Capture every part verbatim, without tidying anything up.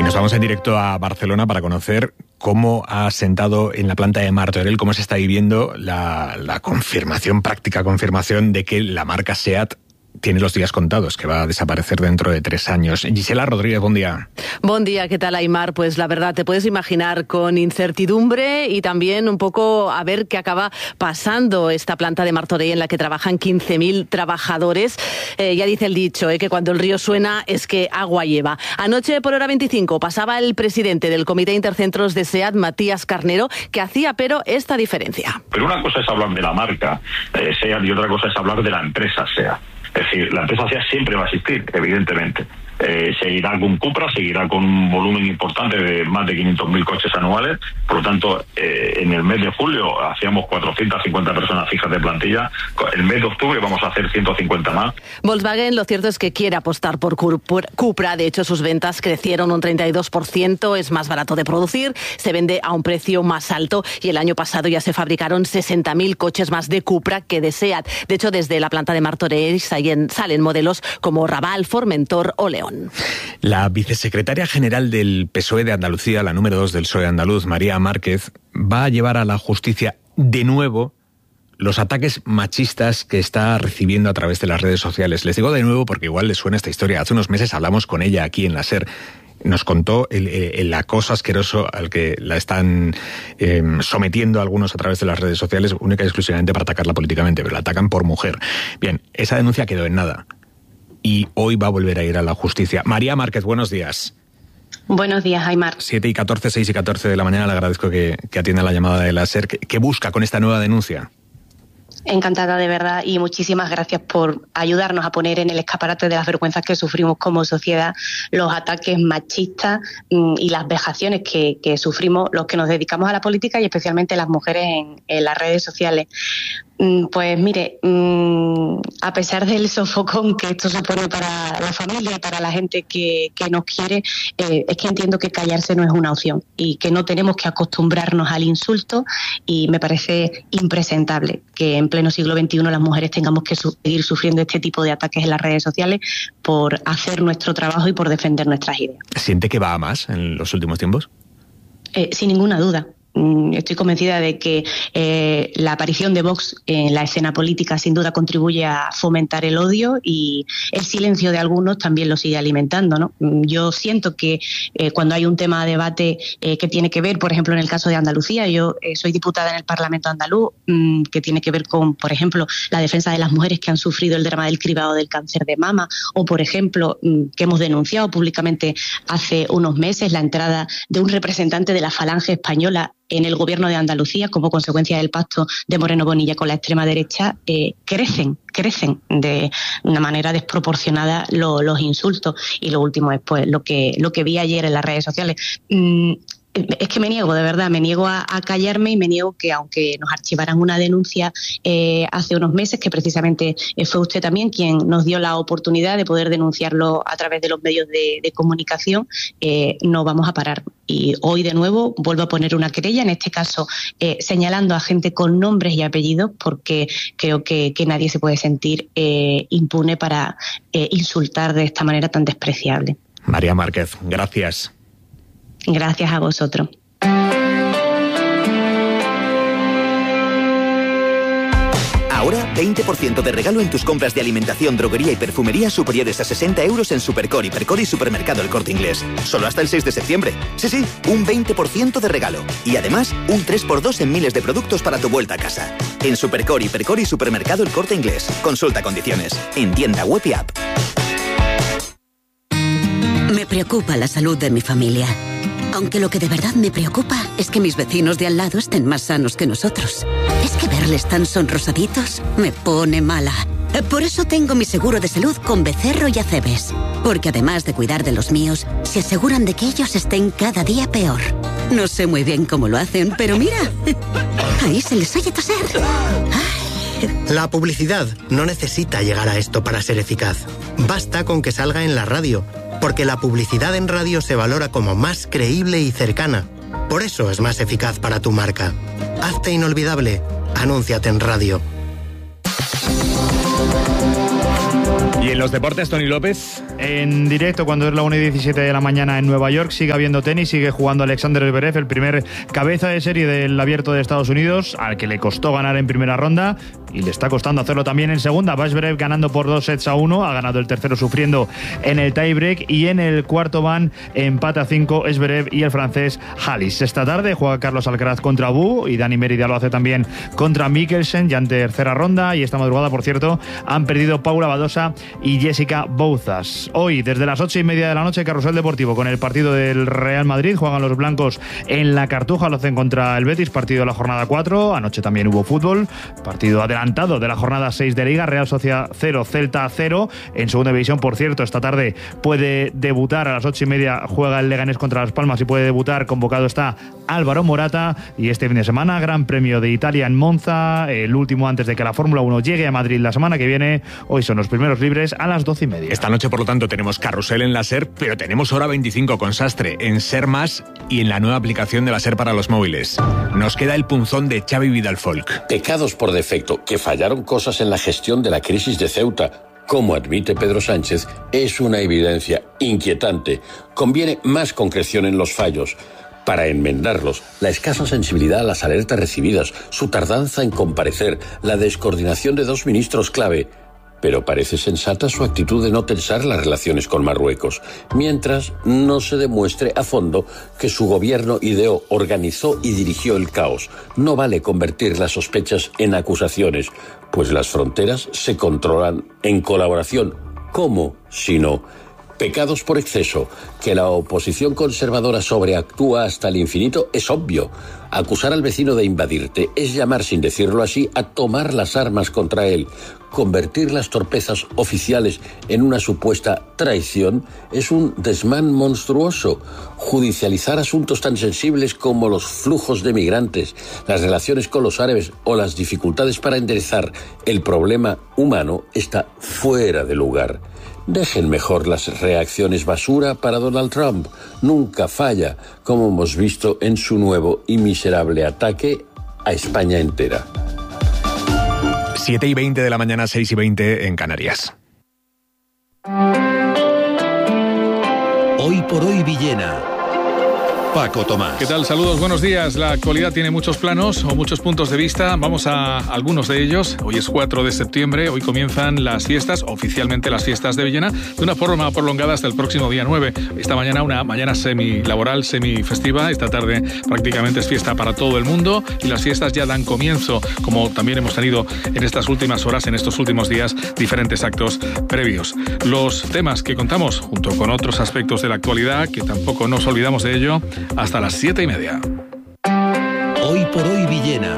nos vamos en directo a Barcelona para conocer cómo ha sentado en la planta de Martorell, cómo se está viviendo la, la confirmación, práctica confirmación de que la marca SEAT tiene los días contados, que va a desaparecer dentro de tres años. Gisela Rodríguez, buen día. Buen día, ¿qué tal, Aimar? Pues la verdad, te puedes imaginar con incertidumbre y también un poco a ver qué acaba pasando esta planta de Martorell en la que trabajan quince mil trabajadores. Eh, ya dice el dicho, eh, que cuando el río suena es que agua lleva. Anoche por hora veinticinco pasaba el presidente del Comité Intercentros de SEAT, Matías Carnero, que hacía pero esta diferencia. Pero una cosa es hablar de la marca eh, SEAT y otra cosa es hablar de la empresa SEAT. Es decir, la empresa SEAT siempre va a existir, evidentemente. Eh, seguirá con Cupra, seguirá con un volumen importante de más de quinientos mil coches anuales. Por lo tanto, eh, en el mes de julio hacíamos cuatrocientas cincuenta personas fijas de plantilla. El mes de octubre vamos a hacer ciento cincuenta más. Volkswagen, lo cierto es que quiere apostar por Cupra. De hecho, sus ventas crecieron un treinta y dos por ciento. Es más barato de producir, se vende a un precio más alto y el año pasado ya se fabricaron sesenta mil coches más de Cupra que de SEAT. De hecho, desde la planta de Martorell salen, salen modelos como Raval, Formentor o León. La vicesecretaria general del P S O E de Andalucía, la número dos del P S O E andaluz, María Márquez, va a llevar a la justicia de nuevo los ataques machistas que está recibiendo a través de las redes sociales. Les digo de nuevo porque igual les suena esta historia. Hace unos meses hablamos con ella aquí en la SER. Nos contó el, el acoso asqueroso al que la están eh, sometiendo algunos a través de las redes sociales, única y exclusivamente para atacarla políticamente, pero la atacan por mujer. Bien, esa denuncia quedó en nada. Y hoy va a volver a ir a la justicia. María Márquez, buenos días. Buenos días, Aimar. siete y catorce, seis y catorce de la mañana, le agradezco que, que atienda la llamada de la SER. ¿Qué, qué busca con esta nueva denuncia? Encantada, de verdad, y muchísimas gracias por ayudarnos a poner en el escaparate de las vergüenzas que sufrimos como sociedad los ataques machistas mmm, y las vejaciones que, que sufrimos los que nos dedicamos a la política y especialmente las mujeres en, en las redes sociales. Pues mire, a pesar del sofocón que esto supone para la familia y para la gente que, que nos quiere, eh, es que entiendo que callarse no es una opción y que no tenemos que acostumbrarnos al insulto, y me parece impresentable que en pleno siglo veintiuno las mujeres tengamos que su- seguir sufriendo este tipo de ataques en las redes sociales por hacer nuestro trabajo y por defender nuestras ideas. ¿Siente que va a más en los últimos tiempos? Eh, sin ninguna duda. Estoy convencida de que eh, la aparición de Vox en la escena política sin duda contribuye a fomentar el odio, y el silencio de algunos también lo sigue alimentando, ¿no? Yo siento que eh, cuando hay un tema de debate eh, que tiene que ver, por ejemplo, en el caso de Andalucía, yo eh, soy diputada en el Parlamento andaluz, mmm, que tiene que ver con, por ejemplo, la defensa de las mujeres que han sufrido el drama del cribado del cáncer de mama, o, por ejemplo, mmm, que hemos denunciado públicamente hace unos meses la entrada de un representante de la Falange española en el gobierno de Andalucía como consecuencia del pacto de Moreno Bonilla con la extrema derecha. eh, crecen, crecen de una manera desproporcionada lo, los insultos. Y lo último es pues lo que, lo que vi ayer en las redes sociales. Mm, Es que me niego, de verdad, me niego a, a callarme, y me niego que, aunque nos archivaran una denuncia eh, hace unos meses, que precisamente eh, fue usted también quien nos dio la oportunidad de poder denunciarlo a través de los medios de, de comunicación, eh, no vamos a parar. Y hoy de nuevo vuelvo a poner una querella, en este caso eh, señalando a gente con nombres y apellidos, porque creo que, que nadie se puede sentir eh, impune para eh, insultar de esta manera tan despreciable. María Márquez, gracias. Gracias a vosotros. Ahora, veinte por ciento de regalo en tus compras de alimentación, droguería y perfumería superiores a sesenta euros en Supercore, Hipercore y Supermercado El Corte Inglés. Solo hasta el seis de septiembre. Sí, sí, un veinte por ciento de regalo. Y además, un tres por dos en miles de productos para tu vuelta a casa. En Supercore, Hipercore y Supermercado El Corte Inglés. Consulta condiciones. En tienda web y app. Me preocupa la salud de mi familia. Aunque lo que de verdad me preocupa es que mis vecinos de al lado estén más sanos que nosotros. Es que verles tan sonrosaditos me pone mala. Por eso tengo mi seguro de salud con Becerro y Acebes. Porque además de cuidar de los míos, se aseguran de que ellos estén cada día peor. No sé muy bien cómo lo hacen, pero mira, ahí se les oye toser. Ay. La publicidad no necesita llegar a esto para ser eficaz. Basta con que salga en la radio, porque la publicidad en radio se valora como más creíble y cercana. Por eso es más eficaz para tu marca. Hazte inolvidable. Anúnciate en radio. Y en los deportes, Toni López. en directo cuando es la una y diecisiete de la mañana en Nueva York. Sigue habiendo tenis, sigue jugando Alexander Zverev, el primer cabeza de serie del Abierto de Estados Unidos, al que le costó ganar en primera ronda y le está costando hacerlo también en segunda. Va Zverev ganando por dos sets a uno, ha ganado el tercero sufriendo en el tiebreak, y en el cuarto van empate a cinco Zverev y el francés Halis. Esta tarde juega Carlos Alcaraz contra Bu y Dani Mérida lo hace también contra Mikkelsen, ya en tercera ronda. Y esta madrugada, por cierto, han perdido Paula Badosa y Jessica Bouzas. Hoy, desde las ocho y media de la noche, Carrusel Deportivo con el partido del Real Madrid. Juegan los blancos en la Cartuja, lo hacen contra el Betis, partido de la jornada cuatro. Anoche también hubo fútbol, partido adelantado de la jornada seis de Liga. Real Sociedad cero, Celta cero. En segunda división, por cierto, esta tarde puede debutar a las ocho y media, juega el Leganés contra Las Palmas y puede debutar, convocado está Álvaro Morata. Y este fin de semana, Gran Premio de Italia en Monza, el último antes de que la Fórmula uno llegue a Madrid la semana que viene. Hoy son los primeros libres a las doce y media. Esta noche, por lo tanto, tenemos carrusel en la SER, pero tenemos hora veinticinco con Sastre en SER Más y en la nueva aplicación de la SER para los móviles. Nos queda el punzón de Xavi Vidal Folk. Pecados por defecto, que fallaron cosas en la gestión de la crisis de Ceuta. Como admite Pedro Sánchez, es una evidencia inquietante. Conviene más concreción en los fallos. Para enmendarlos, la escasa sensibilidad a las alertas recibidas, su tardanza en comparecer, la descoordinación de dos ministros clave. Pero parece sensata su actitud de no tensar las relaciones con Marruecos, mientras no se demuestre a fondo que su gobierno ideó, organizó y dirigió el caos. No vale convertir las sospechas en acusaciones, pues las fronteras se controlan en colaboración. ¿Cómo, si no? Pecados por exceso. Que la oposición conservadora sobreactúa hasta el infinito es obvio. Acusar al vecino de invadirte es llamar, sin decirlo así, a tomar las armas contra él. Convertir las torpezas oficiales en una supuesta traición es un desmán monstruoso. Judicializar asuntos tan sensibles como los flujos de migrantes, las relaciones con los árabes o las dificultades para enderezar el problema humano está fuera de lugar. Dejen mejor las reacciones basura para Donald Trump. Nunca falla, como hemos visto en su nuevo y miserable ataque a España entera. siete y veinte de la mañana, seis y veinte en Canarias. Hoy por hoy Villena. Paco Tomás. ¿Qué tal? Saludos, buenos días. La actualidad tiene muchos planos o muchos puntos de vista. Vamos a algunos de ellos. Hoy es cuatro de septiembre. Hoy comienzan las fiestas, oficialmente las fiestas de Villena, de una forma prolongada hasta el próximo día nueve. Esta mañana una mañana semi-laboral, semi-festiva. Esta tarde prácticamente es fiesta para todo el mundo y las fiestas ya dan comienzo, como también hemos tenido en estas últimas horas, en estos últimos días, diferentes actos previos. Los temas que contamos, junto con otros aspectos de la actualidad, que tampoco nos olvidamos de ello, hasta las siete y media. Hoy por hoy Villena.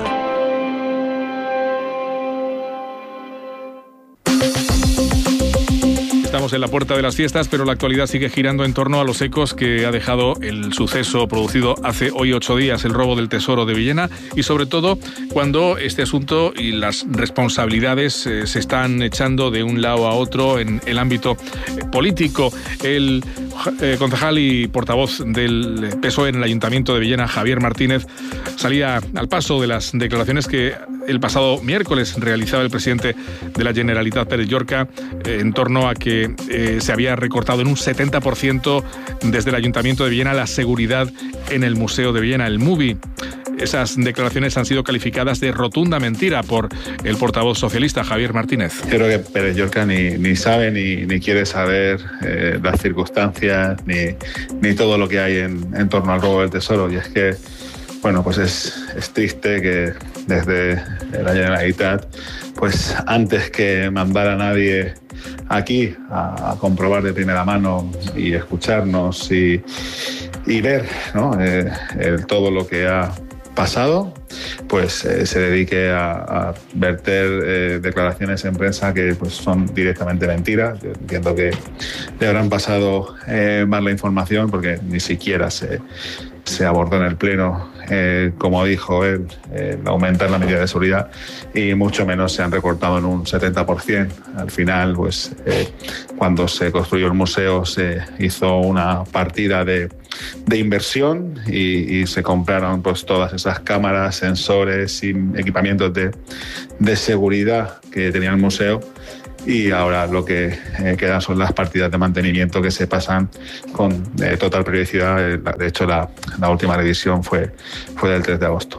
Estamos en la puerta de las fiestas, pero la actualidad sigue girando en torno a los ecos que ha dejado el suceso producido hace hoy ocho días, el robo del tesoro de Villena, y sobre todo cuando este asunto y las responsabilidades eh, se están echando de un lado a otro en el ámbito político. El eh, concejal y portavoz del P S O E en el Ayuntamiento de Villena, Javier Martínez, salía al paso de las declaraciones que el pasado miércoles realizaba el presidente de la Generalitat, Pérez Llorca, eh, en torno a que eh, se había recortado en un setenta por ciento desde el Ayuntamiento de Villena la seguridad en el Museo de Villena, el MUBI. Esas declaraciones han sido calificadas de rotunda mentira por el portavoz socialista, Javier Martínez. Creo que Pérez Llorca ni, ni sabe ni, ni quiere saber eh, las circunstancias ni, ni todo lo que hay en, en torno al robo del tesoro. Y es que, bueno, pues es, es triste que desde la Generalitat, pues antes que mandar a nadie aquí a, a comprobar de primera mano y escucharnos y, y ver, ¿no? eh, el, todo lo que ha pasado, pues eh, se dedique a, a verter eh, declaraciones en prensa que pues son directamente mentiras. Yo entiendo que le habrán pasado eh, mal la información porque ni siquiera se, se abordó en el Pleno, eh, como dijo él, eh, aumentar la medida de seguridad, y mucho menos se han recortado en un setenta por ciento. Al final, pues eh, cuando se construyó el museo se hizo una partida de, de inversión y, y se compraron pues todas esas cámaras, sensores y equipamientos de, de seguridad que tenía el museo. y ahora lo que eh, quedan son las partidas de mantenimiento que se pasan con eh, total periodicidad. De hecho, la, la última revisión fue, fue del tres de agosto.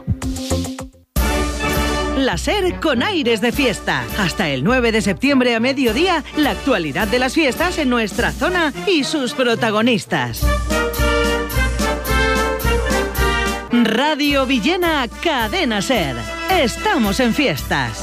La SER con aires de fiesta. Hasta el nueve de septiembre a mediodía, la actualidad de las fiestas en nuestra zona y sus protagonistas. Radio Villena, Cadena SER. Estamos en fiestas.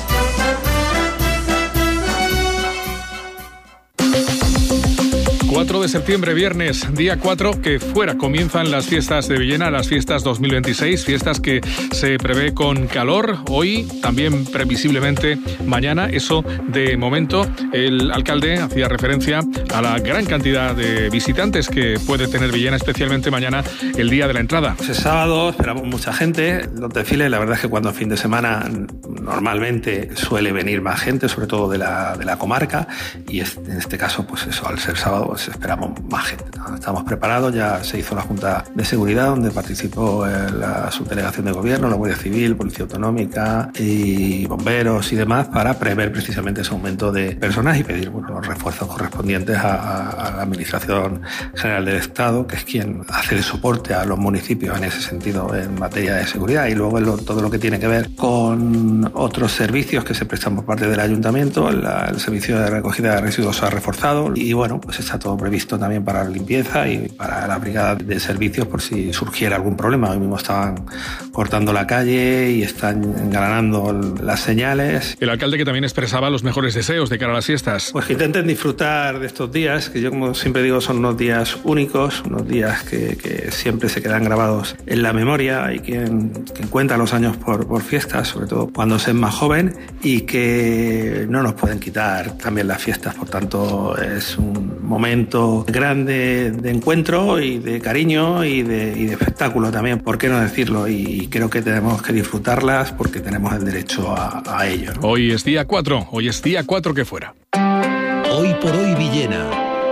cuatro de septiembre, viernes, día cuatro, que fuera comienzan las fiestas de Villena, las fiestas dos mil veintiséis, fiestas que se prevé con calor, hoy, también previsiblemente mañana. Eso de momento. El alcalde hacía referencia a la gran cantidad de visitantes que puede tener Villena, especialmente mañana, el día de la entrada. Ese sábado esperamos mucha gente. Los desfiles, la verdad es que cuando es fin de semana normalmente suele venir más gente, sobre todo de la, de la comarca, y en este caso, pues eso, al ser sábado, pues esperamos más gente. Estamos preparados, ya se hizo la Junta de Seguridad donde participó la subdelegación de gobierno, la Guardia Civil, Policía Autonómica y bomberos y demás para prever precisamente ese aumento de personas y pedir bueno, los refuerzos correspondientes a, a, a la Administración General del Estado, que es quien hace de soporte a los municipios en ese sentido en materia de seguridad, y luego lo, todo lo que tiene que ver con otros servicios que se prestan por parte del Ayuntamiento. La, el servicio de recogida de residuos se ha reforzado y bueno, pues está todo previsto también para la limpieza y para la brigada de servicios por si surgiera algún problema. Hoy mismo estaban cortando la calle y están engalanando las señales. El alcalde, que también expresaba los mejores deseos de cara a las fiestas. Pues que intenten disfrutar de estos días, que yo como siempre digo son unos días únicos, unos días que, que siempre se quedan grabados en la memoria. Hay quien, quien cuenta los años por, por fiestas, sobre todo cuando se es más joven, y que no nos pueden quitar también las fiestas. Por tanto, es un momento grande de encuentro y de cariño y de, y de espectáculo también, ¿por qué no decirlo? Y creo que tenemos que disfrutarlas porque tenemos el derecho a, a ello, ¿no? Hoy es día cuatro, hoy es día cuatro que fuera. Hoy por hoy Villena.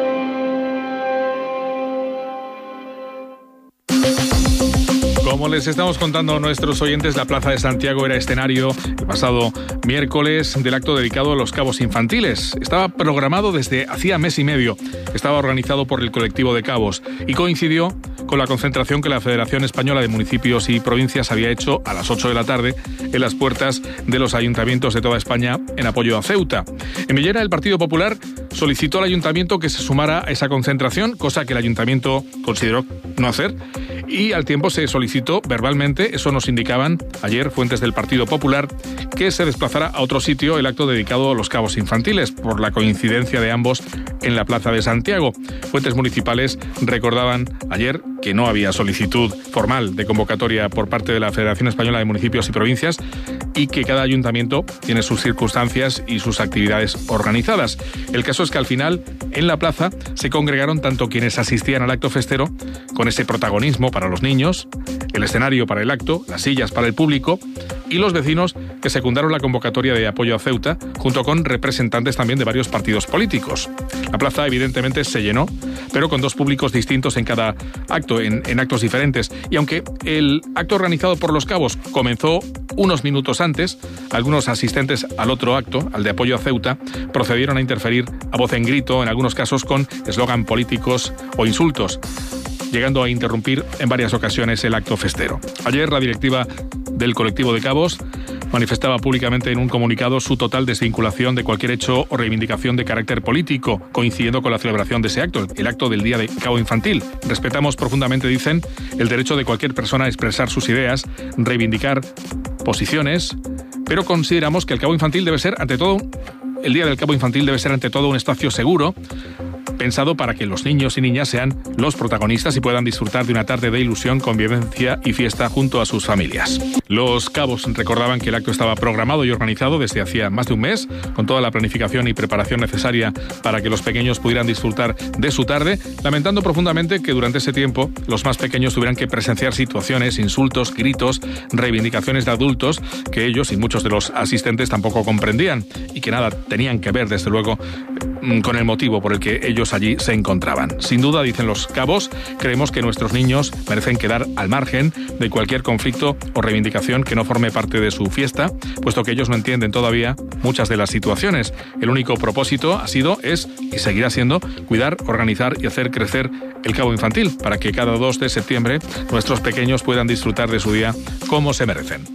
Como les estamos contando a nuestros oyentes, la Plaza de Santiago era escenario el pasado miércoles del acto dedicado a los cabos infantiles. Estaba programado desde hacía mes y medio. Estaba organizado por el colectivo de cabos y coincidió con la concentración que la Federación Española de Municipios y Provincias había hecho a las ocho de la tarde en las puertas de los ayuntamientos de toda España en apoyo a Ceuta. En Villena, el Partido Popular solicitó al ayuntamiento que se sumara a esa concentración, cosa que el ayuntamiento consideró no hacer, y al tiempo se solicitó verbalmente, eso nos indicaban ayer fuentes del Partido Popular, que se desplazara a otro sitio el acto dedicado a los cabos infantiles, por la coincidencia de ambos en la Plaza de Santiago. Fuentes municipales recordaban ayer que no había solicitud formal de convocatoria por parte de la Federación Española de Municipios y Provincias y que cada ayuntamiento tiene sus circunstancias y sus actividades organizadas. El caso es que al final, en la plaza, se congregaron tanto quienes asistían al acto festero, con ese protagonismo para los niños, el escenario para el acto, las sillas para el público, y los vecinos que secundaron la convocatoria de apoyo a Ceuta, junto con representantes también de varios partidos políticos. La plaza evidentemente se llenó, pero con dos públicos distintos en cada acto, en, en actos diferentes. Y aunque el acto organizado por los cabos comenzó unos minutos antes, algunos asistentes al otro acto, al de apoyo a Ceuta, procedieron a interferir a voz en grito, en algunos casos con eslogan políticos o insultos, llegando a interrumpir en varias ocasiones el acto festero. Ayer la directiva del colectivo de cabos manifestaba públicamente en un comunicado su total desvinculación de cualquier hecho o reivindicación de carácter político, coincidiendo con la celebración de ese acto, el acto del Día de Cabo Infantil. Respetamos profundamente, dicen, el derecho de cualquier persona a expresar sus ideas, reivindicar posiciones, pero consideramos que el Cabo Infantil debe ser, ante todo, el Día del Cabo Infantil debe ser ante todo un espacio seguro, pensado para que los niños y niñas sean los protagonistas y puedan disfrutar de una tarde de ilusión, convivencia y fiesta junto a sus familias. Los cabos recordaban que el acto estaba programado y organizado desde hacía más de un mes, con toda la planificación y preparación necesaria para que los pequeños pudieran disfrutar de su tarde, lamentando profundamente que durante ese tiempo los más pequeños tuvieran que presenciar situaciones, insultos, gritos, reivindicaciones de adultos que ellos y muchos de los asistentes tampoco comprendían y que nada tenían que ver, desde luego, con el motivo por el que ellos allí se encontraban. Sin duda, dicen los cabos, creemos que nuestros niños merecen quedar al margen de cualquier conflicto o reivindicación que no forme parte de su fiesta, puesto que ellos no entienden todavía muchas de las situaciones. El único propósito ha sido, es y seguirá siendo cuidar, organizar y hacer crecer el cabo infantil para que cada dos de septiembre nuestros pequeños puedan disfrutar de su día como se merecen.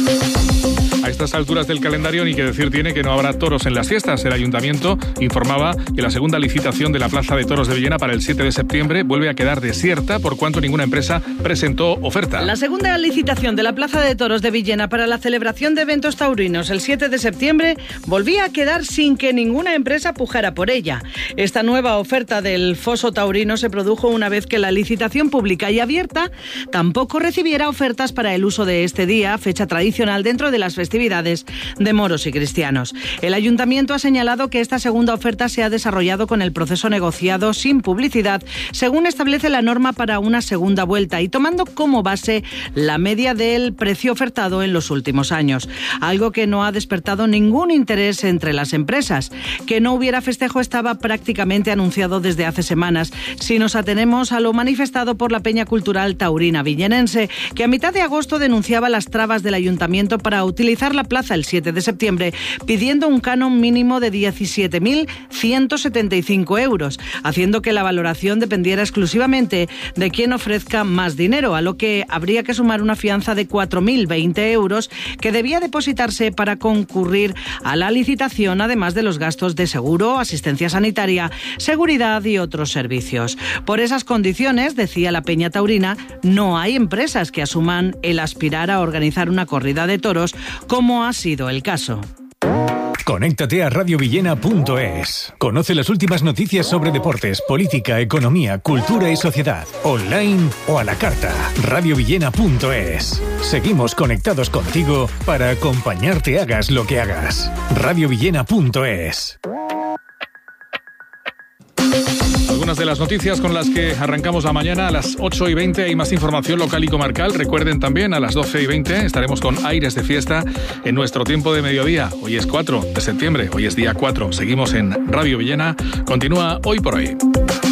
A estas alturas del calendario ni que decir tiene que no habrá toros en las fiestas. El ayuntamiento informaba que la segunda licitación de la Plaza de Toros de Villena para el siete de septiembre vuelve a quedar desierta por cuanto ninguna empresa presentó oferta. La segunda licitación de la Plaza de Toros de Villena para la celebración de eventos taurinos el siete de septiembre volvía a quedar sin que ninguna empresa pujara por ella. Esta nueva oferta del foso taurino se produjo una vez que la licitación pública y abierta tampoco recibiera ofertas para el uso de este día, fecha tradicional dentro de las festividades de moros y cristianos. El ayuntamiento ha señalado que esta segunda oferta se ha desarrollado con el proceso negociado sin publicidad, según establece la norma para una segunda vuelta y tomando como base la media del precio ofertado en los últimos años, algo que no ha despertado ningún interés entre las empresas. Que no hubiera festejo estaba prácticamente anunciado desde hace semanas, si nos atenemos a lo manifestado por la Peña Cultural Taurina Villenense, que a mitad de agosto denunciaba las trabas del ayuntamiento para utilizar la plaza el siete de septiembre, pidiendo un canon mínimo de diecisiete mil ciento setenta y cinco euros, haciendo que la valoración dependiera exclusivamente de quien ofrezca más dinero, a lo que habría que sumar una fianza de cuatro mil veinte euros que debía depositarse para concurrir a la licitación, además de los gastos de seguro, asistencia sanitaria, seguridad y otros servicios. Por esas condiciones, decía la Peña Taurina, no hay empresas que asuman el aspirar a organizar una corrida de toros, como ha sido el caso. Conéctate a radio villena punto es. Conoce las últimas noticias sobre deportes, política, economía, cultura y sociedad. Online o a la carta. radio villena punto es. Seguimos conectados contigo para acompañarte hagas lo que hagas. radio villena punto es. Algunas de las noticias con las que arrancamos la mañana. A las ocho y veinte hay más información local y comarcal. Recuerden también, a las doce y veinte estaremos con Aires de Fiesta en nuestro tiempo de mediodía. Hoy es cuatro de septiembre, hoy es día cuatro. Seguimos en Radio Villena. Continúa Hoy por Hoy.